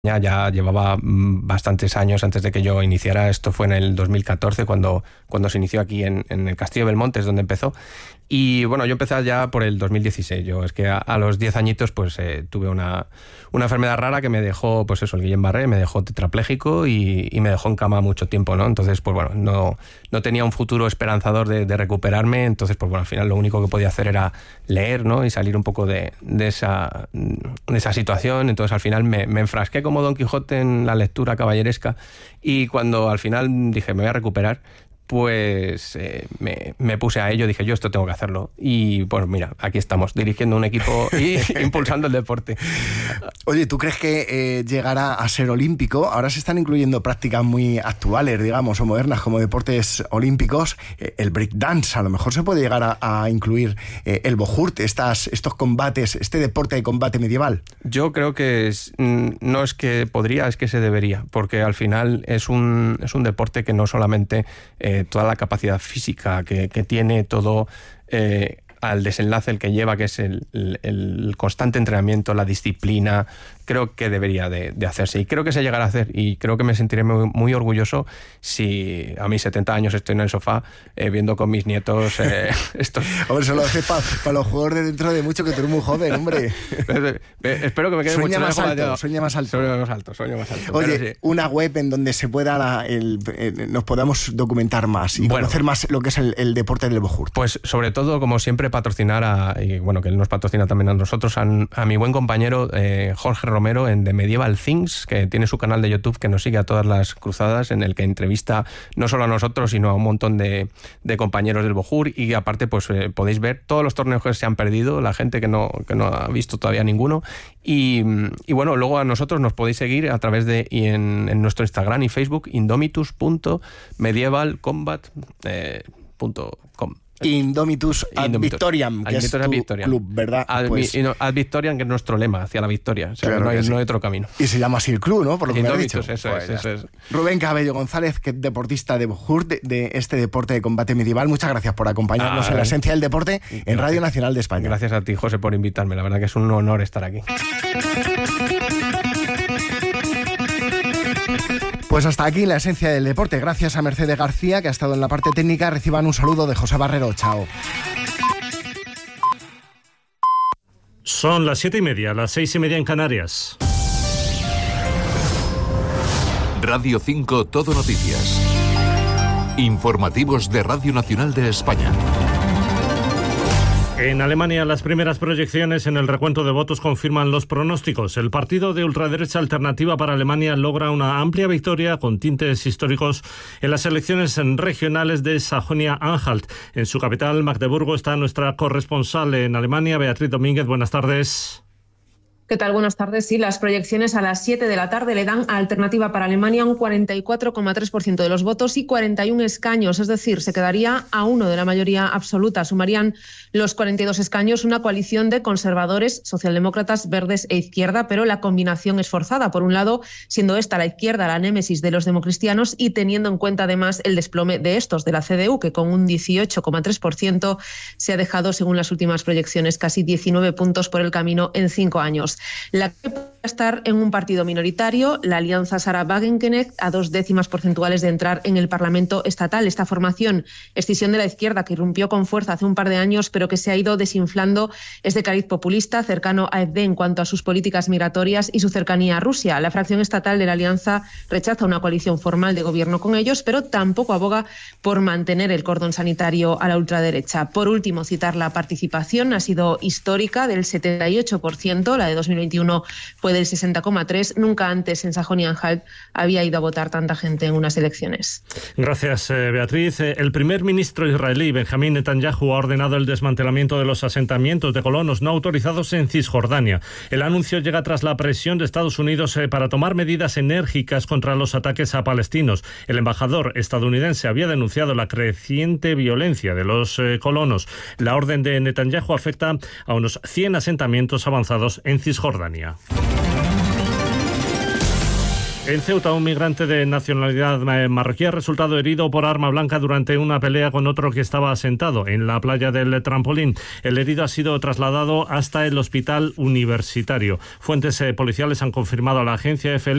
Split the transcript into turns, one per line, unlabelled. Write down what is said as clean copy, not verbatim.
Ya llevaba bastantes años antes de que yo iniciara. Esto fue en el 2014 cuando se inició aquí en el Castillo Belmonte, es donde empezó. Y bueno, yo empecé ya por el 2016. Yo es que a los 10 añitos pues tuve una enfermedad rara que me dejó, pues eso, el Guillain-Barré, me dejó tetrapléjico y me dejó en cama mucho tiempo, ¿no? Entonces, pues bueno, no tenía un futuro esperanzador de recuperarme. Entonces, pues bueno, al final lo único que podía hacer era leer, ¿no? Y salir un poco de esa situación. Entonces, al final me enfrasqué como Don Quijote en la lectura caballeresca, y cuando al final dije me voy a recuperar, pues me puse a ello, dije yo esto tengo que hacerlo, y pues mira, aquí estamos dirigiendo un equipo y impulsando el deporte.
Oye, ¿tú crees que llegará a ser olímpico? Ahora se están incluyendo prácticas muy actuales, digamos, o modernas como deportes olímpicos. El breakdance, a lo mejor se puede llegar a incluir el bojurt, estos combates, este deporte de combate medieval.
Yo creo que no es que podría, es que se debería, porque al final es un deporte que no solamente toda la capacidad física que tiene, todo al desenlace el que lleva, que es el constante entrenamiento, la disciplina, creo que debería de hacerse, y creo que se llegará a hacer, y creo que me sentiré muy, muy orgulloso si a mis 70 años estoy en el sofá viendo con mis nietos esto.
Hombre, eso lo haces para los juegos de dentro de mucho, que tú eres muy joven, hombre.
Espero que me quede
sueña
mucho
más alto, sueña más alto.
Sueño más alto.
Oye,
sí.
Una web en donde se pueda nos podamos documentar más y conocer más lo que es el deporte del bojurt.
Pues sobre todo, como siempre, patrocinar y bueno, que él nos patrocina también a nosotros, a mi buen compañero Jorge Romero en The Medieval Things, que tiene su canal de YouTube, que nos sigue a todas las cruzadas, en el que entrevista no solo a nosotros, sino a un montón de compañeros del bojurt, y aparte pues podéis ver todos los torneos que se han perdido, la gente que no ha visto todavía ninguno, y bueno, luego a nosotros nos podéis seguir a través de en nuestro Instagram y Facebook, indomitus.medievaleCombat.com.
Indomitus ad Victoriam, que es tu club, ¿verdad?
Ad Victoriam, que es nuestro lema, hacia la victoria. O sea, claro, no hay otro camino.
Y se llama así el club, ¿no? Por lo que
Indomitus,
me has dicho.
Eso es.
Rubén Cabello González, que es deportista de bojurt, de este deporte de combate medieval. Muchas gracias por acompañarnos en la esencia del deporte en Radio Nacional de España.
Gracias a ti, José, por invitarme. La verdad que es un honor estar aquí.
Pues hasta aquí la esencia del deporte. Gracias a Mercedes García, que ha estado en la parte técnica. Reciban un saludo de José Barrero. Chao.
Son las 7:30, las 6:30 en Canarias.
Radio 5 Todo Noticias. Informativos de Radio Nacional de España.
En Alemania, las primeras proyecciones en el recuento de votos confirman los pronósticos. El partido de ultraderecha Alternativa para Alemania logra una amplia victoria con tintes históricos en las elecciones regionales de Sajonia-Anhalt. En su capital, Magdeburgo, está nuestra corresponsal en Alemania, Beatriz Domínguez. Buenas tardes.
¿Qué tal? Buenas tardes. Sí, las proyecciones a las 7 de la tarde le dan a Alternativa para Alemania un 44,3% de los votos y 41 escaños, es decir, se quedaría a uno de la mayoría absoluta. Sumarían los 42 escaños una coalición de conservadores, socialdemócratas, verdes e izquierda, pero la combinación es forzada. Por un lado, siendo esta la izquierda la némesis de los democristianos, y teniendo en cuenta además el desplome de estos, de la CDU, que con un 18,3% se ha dejado, según las últimas proyecciones, casi 19 puntos por el camino en 5 años. La que puede estar en un partido minoritario, la Alianza Sarah Wagenknecht, a 2 décimas porcentuales de entrar en el Parlamento estatal. Esta formación, escisión de la izquierda, que irrumpió con fuerza hace un par de años, pero que se ha ido desinflando, es de cariz populista, cercano a AfD en cuanto a sus políticas migratorias y su cercanía a Rusia. La fracción estatal de la Alianza rechaza una coalición formal de gobierno con ellos, pero tampoco aboga por mantener el cordón sanitario a la ultraderecha. Por último, citar la participación, ha sido histórica, del 78%, la de 2021 fue del 60,3%. Nunca antes en Sajonia-Anhalt había ido a votar tanta gente en unas elecciones.
Gracias, Beatriz. El primer ministro israelí, Benjamín Netanyahu, ha ordenado el desmantelamiento de los asentamientos de colonos no autorizados en Cisjordania. El anuncio llega tras la presión de Estados Unidos para tomar medidas enérgicas contra los ataques a palestinos. El embajador estadounidense había denunciado la creciente violencia de los colonos. La orden de Netanyahu afecta a unos 100 asentamientos avanzados en Cisjordania. En Ceuta, un migrante de nacionalidad marroquí ha resultado herido por arma blanca durante una pelea con otro que estaba sentado en la playa del Trampolín. El herido ha sido trasladado hasta el hospital universitario. Fuentes policiales han confirmado a la agencia EFE